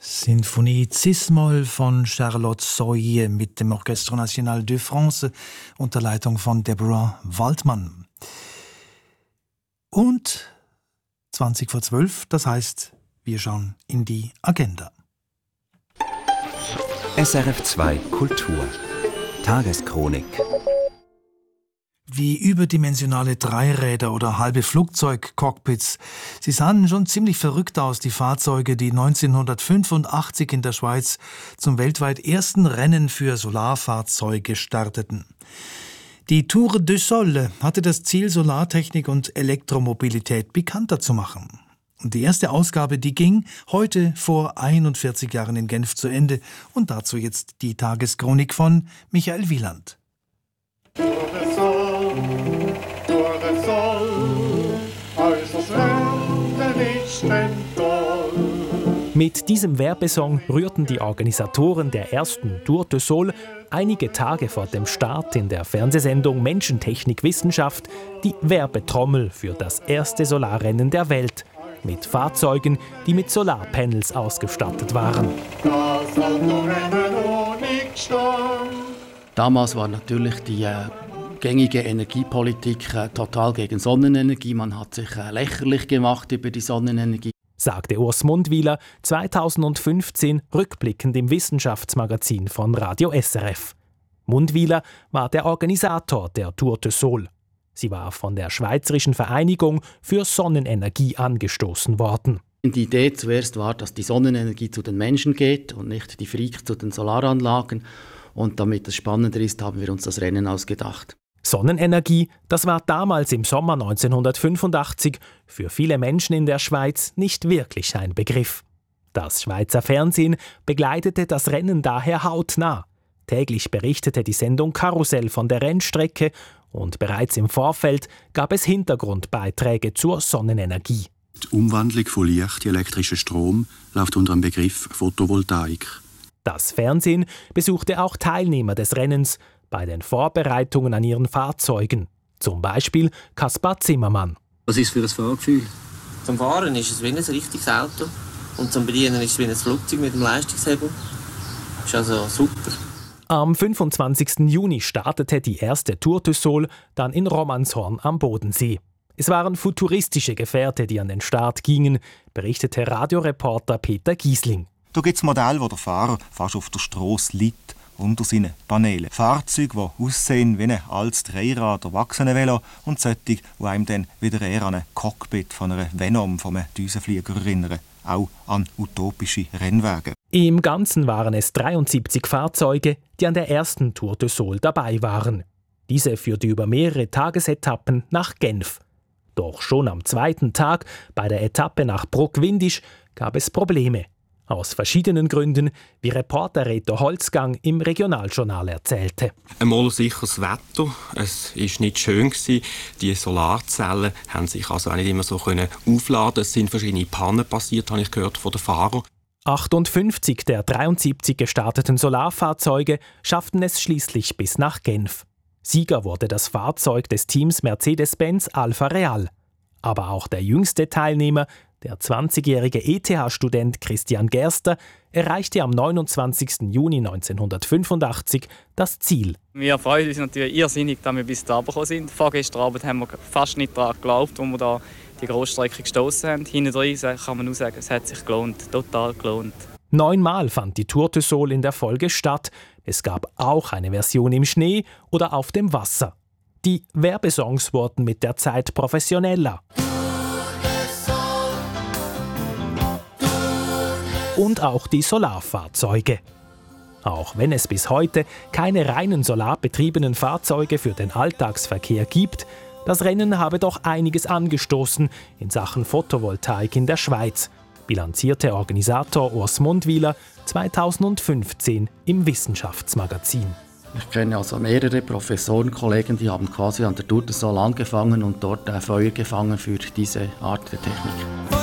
Sinfonie Cis-Moll von Charlotte Soye mit dem Orchestre National de France unter Leitung von Deborah Waldmann. Und 11:20, das heißt, wir schauen in die Agenda. SRF 2 Kultur Tageschronik. Wie überdimensionale Dreiräder oder halbe Flugzeugcockpits. Sie sahen schon ziemlich verrückt aus, die Fahrzeuge, die 1985 in der Schweiz zum weltweit ersten Rennen für Solarfahrzeuge starteten. Die Tour de Sol hatte das Ziel, Solartechnik und Elektromobilität bekannter zu machen. Und die erste Ausgabe, die ging heute vor 41 Jahren in Genf zu Ende. Und dazu jetzt die Tageschronik von Michael Wieland. Mit diesem Werbesong rührten die Organisatoren der ersten Tour de Sol einige Tage vor dem Start in der Fernsehsendung Menschentechnik Wissenschaft die Werbetrommel für das erste Solarrennen der Welt mit Fahrzeugen, die mit Solarpanels ausgestattet waren. Damals war natürlich die gängige Energiepolitik total gegen Sonnenenergie. Man hat sich lächerlich gemacht über die Sonnenenergie, sagte Urs Mundwiler 2015 rückblickend im Wissenschaftsmagazin von Radio SRF. Mundwiler war der Organisator der Tour de Sol. Sie war von der Schweizerischen Vereinigung für Sonnenenergie angestoßen worden. Die Idee zuerst war, dass die Sonnenenergie zu den Menschen geht und nicht die Freaks zu den Solaranlagen. Und damit es spannender ist, haben wir uns das Rennen ausgedacht. Sonnenenergie, das war damals im Sommer 1985 für viele Menschen in der Schweiz nicht wirklich ein Begriff. Das Schweizer Fernsehen begleitete das Rennen daher hautnah. Täglich berichtete die Sendung Karussell von der Rennstrecke und bereits im Vorfeld gab es Hintergrundbeiträge zur Sonnenenergie. Die Umwandlung von Licht in elektrischen Strom läuft unter dem Begriff Photovoltaik. Das Fernsehen besuchte auch Teilnehmer des Rennens bei den Vorbereitungen an ihren Fahrzeugen. Zum Beispiel Kaspar Zimmermann. Was ist für ein Fahrgefühl? Zum Fahren ist es wie ein richtiges Auto und zum Bedienen ist es wie ein Flugzeug mit dem Leistungshebel. Das ist also super. Am 25. Juni startete die erste Tour de Sol dann in Romanshorn am Bodensee. Es waren futuristische Gefährte, die an den Start gingen, berichtete Radioreporter Peter Giesling. Da gibt es Modelle, wo der Fahrer fast auf der Strasse liegt, unter seinen Paneelen. Fahrzeuge, die aussehen wie ein altes Dreirad- Erwachsenenvelo und solche, die einem dann wieder eher an ein Cockpit von einer Venom, von einem Düsenflieger erinnern. Auch an utopische Rennwagen. Im Ganzen waren es 73 Fahrzeuge, die an der ersten Tour de Sol dabei waren. Diese führte über mehrere Tagesetappen nach Genf. Doch schon am zweiten Tag, bei der Etappe nach Bruck-Windisch, gab es Probleme. Aus verschiedenen Gründen, wie Reporter Reto Holzgang im Regionaljournal erzählte. Einmal sicher das Wetter. Es war nicht schön. Die Solarzellen haben sich also auch nicht immer so aufladen. Es sind verschiedene Pannen passiert, habe ich gehört von den Fahrern. 58 der 73 gestarteten Solarfahrzeuge schafften es schließlich bis nach Genf. Sieger wurde das Fahrzeug des Teams Mercedes-Benz Alfa Real. Aber auch der jüngste Teilnehmer, der 20-jährige ETH-Student Christian Gerster, erreichte am 29. Juni 1985 das Ziel. Wir freuen uns natürlich irrsinnig, dass wir bis da gekommen sind. Vorgestern Abend haben wir fast nicht daran geglaubt, als wir da die Grossstrecke gestossen haben. Hintendrein kann man nur sagen, es hat sich gelohnt, total gelohnt. 9-mal fand die Tour de Sol in der Folge statt. Es gab auch eine Version im Schnee oder auf dem Wasser. Die Werbesongs wurden mit der Zeit professioneller. Und auch die Solarfahrzeuge. Auch wenn es bis heute keine reinen solarbetriebenen Fahrzeuge für den Alltagsverkehr gibt, das Rennen habe doch einiges angestoßen in Sachen Photovoltaik in der Schweiz, bilanzierte Organisator Urs Mundwiler 2015 im Wissenschaftsmagazin. Ich kenne also mehrere Professorenkollegen, die haben quasi an der Tour de Sol angefangen und dort Feuer gefangen für diese Art der Technik.